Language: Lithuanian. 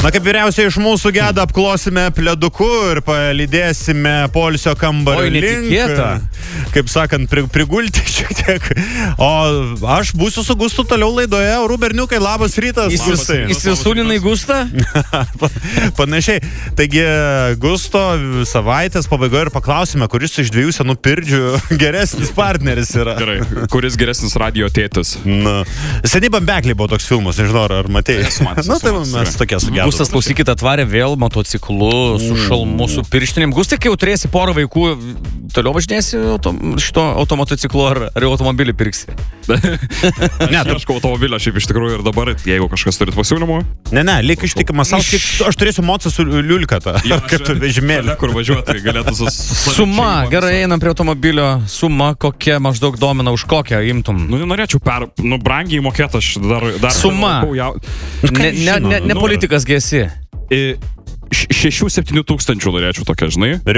Na, kaip vyriausiai iš mūsų Gedą apklosime pleduku ir palydėsime poilsio kambario link. Kaip sakant, prigulti šiek tiek. O aš būsiu su Gustu toliau laidoje. Orų berniukai, labas rytas. Įsisulinai Gustą? Panašiai. Taigi, Gusto savaitės pabaigoje ir paklausime, kuris iš dviejų senų pirdžių geresnis partneris yra. Gerai, kuris geresnis radio tėtis. Na, seniai Bambekliai buvo toks filmas, nežinau, ar matėjai. Na, tai mes tokie su Gedu. Gustas, klausykit, atvarė vėl motociklu, su šalmu, su pirštinėm. Gustai, kai jau turėsi porą vaikų, toliau važinėsi šito automotociklu ar automobilį pirksi? Ne, tu ieškau automobilio šiaip iš tikrųjų ir dabar, jeigu kažkas turit pasiūlymų. Ne, lik ištikimas savo, aš turėsiu mocą su liulka tą, kaip tu vežimėlį. Kur važiuoti, galėtų Suma, gerai, einam prie automobilio. Suma, kokia maždaug domina, už kokią imtum? Nu, norėčiau brangiai mokėti, aš dar Suma. Ne politikas gi esi. 6-7 tūkstančių norėčiau tokia, žinai.